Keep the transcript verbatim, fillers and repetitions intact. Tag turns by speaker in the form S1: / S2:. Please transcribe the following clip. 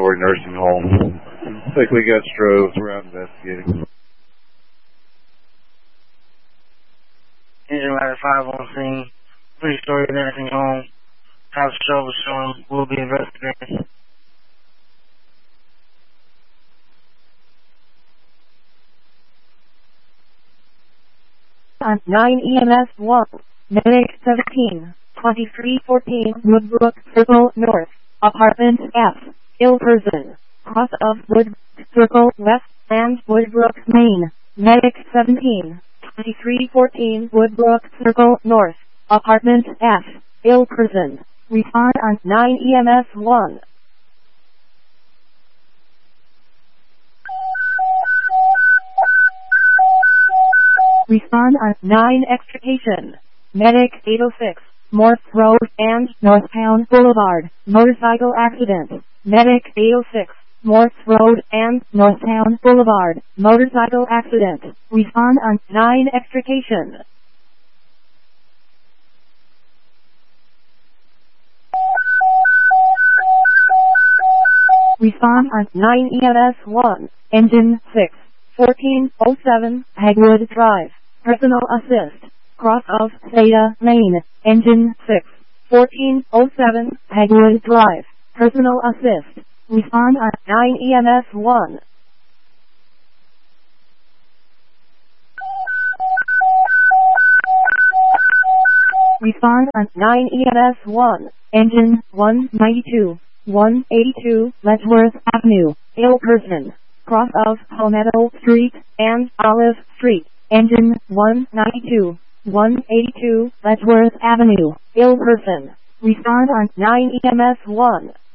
S1: story nursing home. Quickly got Stroves around investigating.
S2: Engine Ladder five on scene. Three-story nursing home. House Stroves showing. Will be investigating.
S3: On nine E M S one, Medic seventeen, twenty-three fourteen Woodbrook Circle North, Apartment F, ill person, cross of Wood Circle West and Woodbrook, Maine. Medic seventeen, twenty-three fourteen Woodbrook Circle North, Apartment F, ill person. Respond on nine E M S one. Respond on nine extrication. Medic eight oh six, Morse Road and Northtown Boulevard, motorcycle accident. Medic eight oh six, Morse Road and Northtown Boulevard, motorcycle accident. Respond on nine extrication. Respond on nine E M S one, engine six, fourteen oh seven, Hagwood Drive. Personal assist. Cross of Theta, Maine. Engine six, fourteen oh seven, Hagwood Drive. Personal assist. Respond on nine E M S one. Respond on nine E M S one. Engine one ninety-two, one eighty-two, Letchworth Avenue. Ill person. Cross of Palmetto Street and Olive Street. Engine one ninety-two, one eighty-two, Letchworth Avenue. Ill person. Respond on nine E M S one.